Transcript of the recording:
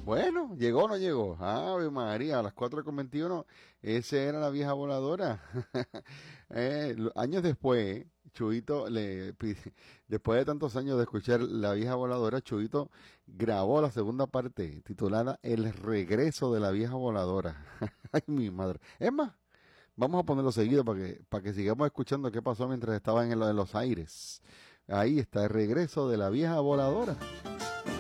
Bueno, ¿llegó o no llegó? Ave María, a las 4:21, esa era la vieja voladora. Años después, después de tantos años de escuchar la vieja voladora, Chuito grabó la segunda parte titulada El regreso de la vieja voladora. Ay, mi madre. Es más, vamos a ponerlo seguido para que sigamos escuchando qué pasó mientras estaba en los aires. Ahí está el regreso de la vieja voladora.